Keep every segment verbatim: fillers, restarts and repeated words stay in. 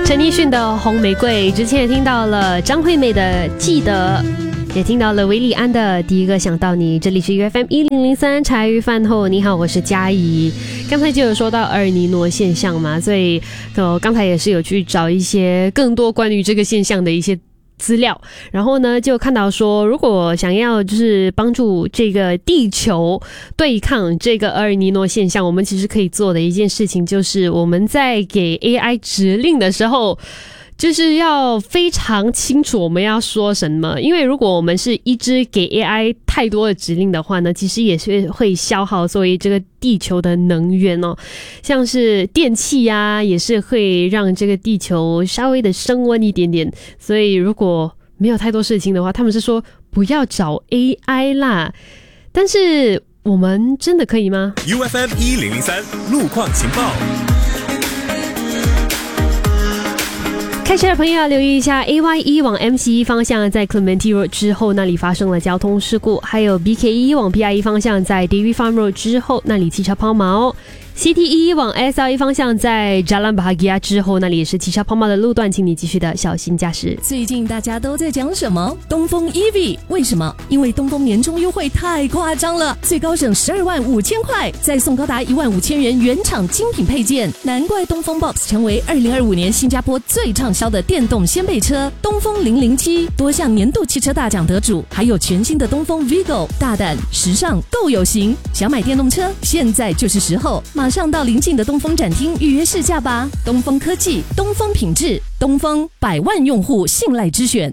陈奕迅的《红玫瑰》，之前也听到了张惠妹的《记得》，也听到了韦礼安的《第一个想到你》。这里是 U F M 一零零三茶余饭后，你好，我是嘉怡。刚才就有说到厄尔尼诺现象嘛，所以呃刚才也是有去找一些更多关于这个现象的一些资料，然后呢就看到说，如果想要就是帮助这个地球对抗这个厄尔尼诺现象，我们其实可以做的一件事情就是我们在给 A I 指令的时候，就是要非常清楚我们要说什么，因为如果我们是一直给 A I 太多的指令的话呢，其实也是会消耗作为这个地球的能源哦，像是电器啊，也是会让这个地球稍微的升温一点点，所以如果没有太多事情的话，他们是说不要找 A I 啦，但是我们真的可以吗？ U F M 一零零三路况情报。 开车的朋友要留意一下 A Y 一往 M C 一方向在 Clementi Road 之后那里发生了交通事故，还有 B K 一往 P I 一方向在 Dairy Farm Road 之后那里汽车抛锚， C T 一往 S L 一方向在 Jalan Bahagia 之后那里也是汽车抛锚的路段，请你继续的小心驾驶。 最近大家都在讲什么？东风 E V， 为什么？因为东风年终优惠太夸张了，最高省十二万五千块，再送高达一万五千元原厂精品配件，难怪东风 Box 成为二零二五年新加坡最畅销的电动掀背车。东风零零七多项年度汽车大奖得主，还有全新的东风 Vigo， 大胆时尚够有型。想买电动车，现在就是时候，马上到邻近的东风展厅预约试驾吧。东风科技，东风品质，东风百万用户信赖之选。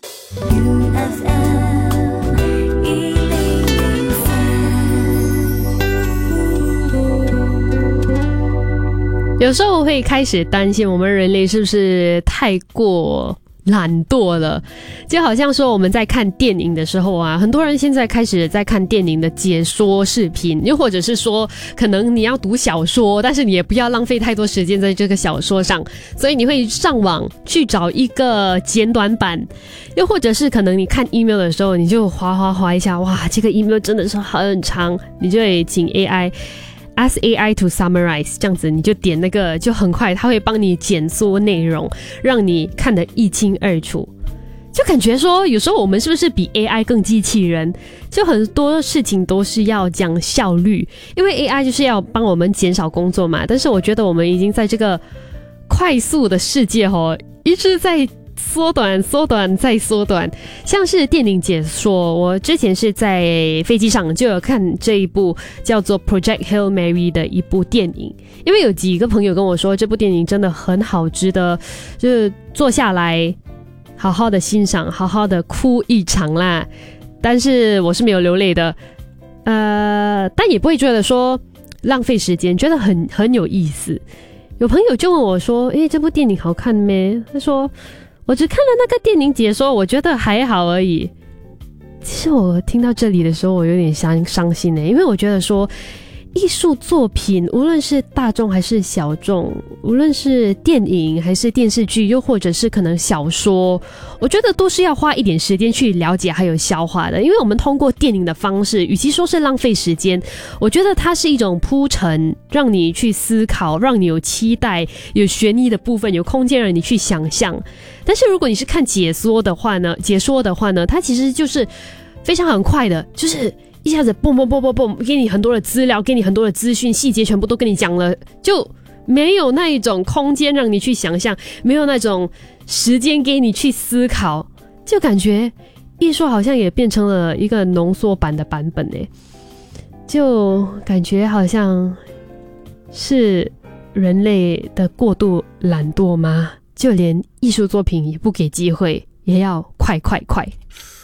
有时候我会开始担心我们人类是不是太过懒惰了，就好像说我们在看电影的时候啊，很多人现在开始在看电影的解说视频，又或者是说可能你要读小说，但是你也不要浪费太多时间在这个小说上，所以你会上网去找一个简短版，又或者是可能你看 email 的时候，你就滑滑滑一下，哇，这个 email 真的是很长，你就会请 A I Ask A I to summarize， 这样子你就点那个，就很快它会帮你简缩内容，让你看得一清二楚。就感觉说有时候我们是不是比 A I 更机器人，就很多事情都是要讲效率，因为 A I 就是要帮我们减少工作嘛，但是我觉得我们已经在这个快速的世界哦，一直在缩短缩短再缩短。像是电影解说，我之前是在飞机上就有看这一部叫做 Project Hail Mary 的一部电影，因为有几个朋友跟我说这部电影真的很好，值得就是坐下来好好的欣赏，好好的哭一场啦。但是我是没有流泪的，呃，但也不会觉得说浪费时间，觉得很很有意思。有朋友就问我说，诶，这部电影好看咩？他说我只看了那个电影解说，我觉得还好而已。其实我听到这里的时候，我有点伤伤心耶，因为我觉得说艺术作品无论是大众还是小众，无论是电影还是电视剧，又或者是可能小说，我觉得都是要花一点时间去了解还有消化的。因为我们通过电影的方式，与其说是浪费时间，我觉得它是一种铺陈，让你去思考，让你有期待，有悬疑的部分，有空间让你去想象。但是如果你是看解说的话呢，解说的话呢，它其实就是非常很快的，就是一下子蹦蹦蹦蹦蹦，给你很多的资料，给你很多的资讯，细节全部都跟你讲了，就没有那一种空间让你去想象，没有那种时间给你去思考，就感觉艺术好像也变成了一个浓缩版的版本耶，就感觉好像是人类的过度懒惰吗？就连艺术作品也不给机会，也要快快快。